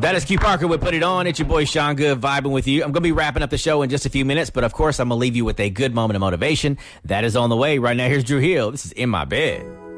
That is Q Parker with Put It On. It's your boy Sean Good vibing with you. I'm going to be wrapping up the show in just a few minutes, but of course I'm going to leave you with a good moment of motivation. That is on the way. Right now, here's Drew Hill. This is In My Bed.